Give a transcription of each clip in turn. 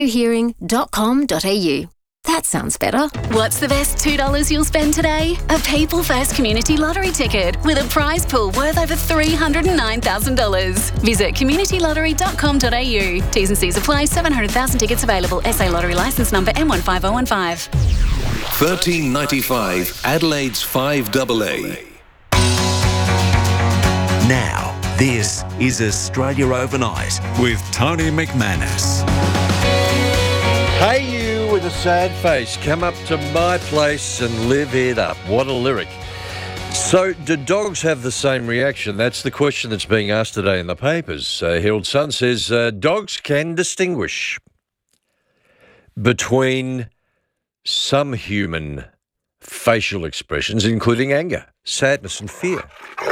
hearing.com.au. That sounds better. What's the best $2 you'll spend today? A People First Community Lottery ticket with a prize pool worth over $309,000. Visit communitylottery.com.au. T's and C's apply. 700,000 tickets available. SA Lottery licence number M15015. 1395 Adelaide's 5AA. Now, this is Australia Overnight with Tony McManus. Hey, you with a sad face, come up to my place and live it up. What a lyric. So, do dogs have the same reaction? That's the question that's being asked today in the papers. Herald Sun says dogs can distinguish between some human facial expressions, including anger, sadness and fear.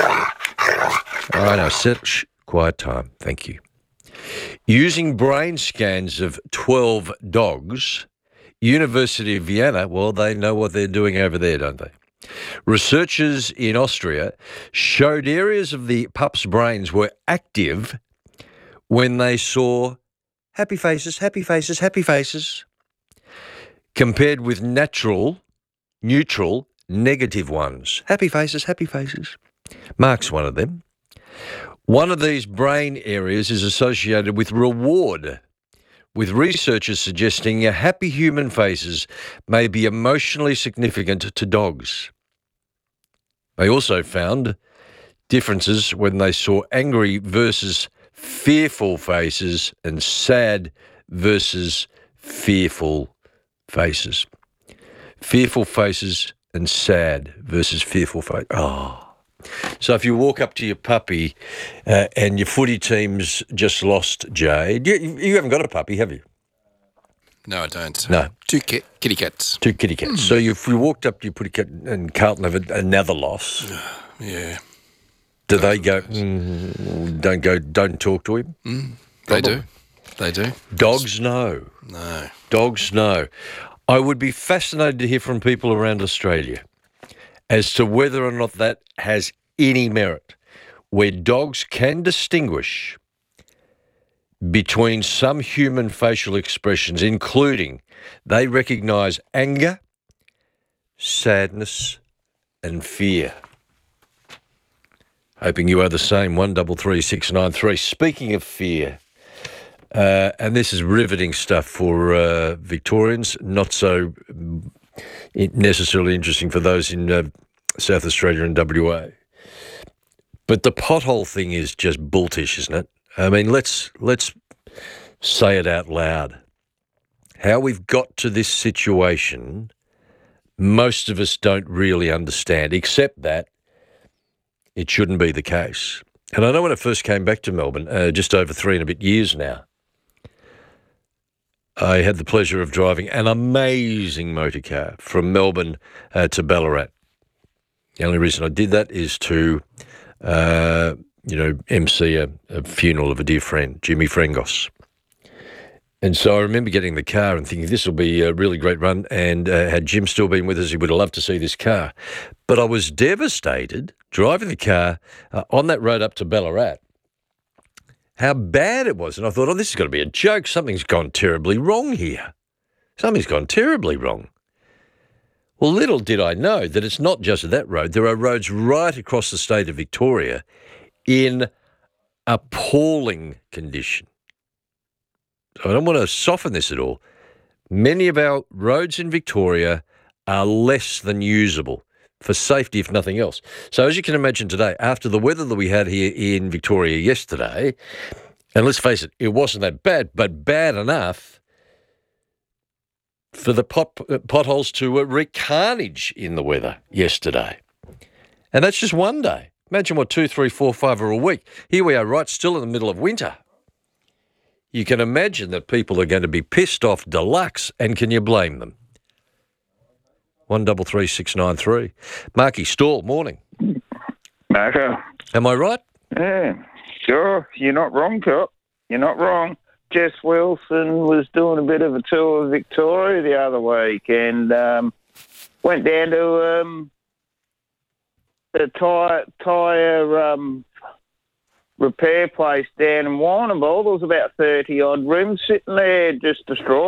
I know, quiet time, thank you. Using brain scans of 12 dogs, University of Vienna, well, they know what they're doing over there, don't they? Researchers in Austria showed areas of the pups' brains were active when they saw happy faces, happy faces, happy faces, compared with neutral, negative ones. Happy faces, happy faces. Mark's one of them. One of these brain areas is associated with reward, with researchers suggesting happy human faces may be emotionally significant to dogs. They also found differences when they saw angry versus fearful faces and sad versus fearful faces. Fearful faces and sad versus fearful faces. Oh. So if you walk up to your puppy and your footy team's just lost, Jay, you haven't got a puppy, have you? No, I don't. No. Two kitty cats. Two kitty cats. So if you walked up to your kitty cat and Carlton have another loss, Yeah. do they go, don't talk to him? They do. They do. Dogs know. No. Dogs know. I would be fascinated to hear from people around Australia as to whether or not that has any merit, where dogs can distinguish between some human facial expressions, including they recognise anger, sadness and fear. Hoping you are the same. 133693. Speaking of fear, and this is riveting stuff for Victorians, not so necessarily interesting for those in South Australia and WA. But the pothole thing is just bulltish, isn't it? I mean, let's say it out loud. How we've got to this situation, most of us don't really understand, except that it shouldn't be the case. And I know when I first came back to Melbourne, just over 3 and a bit years now, I had the pleasure of driving an amazing motor car from Melbourne to Ballarat. The only reason I did that is to, MC a funeral of a dear friend, Jimmy Frengos. And so I remember getting in the car and thinking this will be a really great run, and had Jim still been with us, he would have loved to see this car. But I was devastated driving the car on that road up to Ballarat, how bad it was. And I thought, this is going to be a joke. Something's gone terribly wrong here. Something's gone terribly wrong. Well, little did I know that it's not just that road. There are roads right across the state of Victoria in appalling condition. So I don't want to soften this at all. Many of our roads in Victoria are less than usable for safety, if nothing else. So as you can imagine today, after the weather that we had here in Victoria yesterday, and let's face it, it wasn't that bad, but bad enough for the potholes to wreak carnage in the weather yesterday. And that's just one day. Imagine what 2, 3, 4, 5 are a week. Here we are right still in the middle of winter. You can imagine that people are going to be pissed off deluxe, and can you blame them? 133693. Marky Stall, morning. Marco. Am I right? Yeah, sure. You're not wrong, Cop. You're not wrong. Jess Wilson was doing a bit of a tour of Victoria the other week and went down to the tyre repair place down in Warrnambool. There was about 30 odd rooms sitting there just destroyed.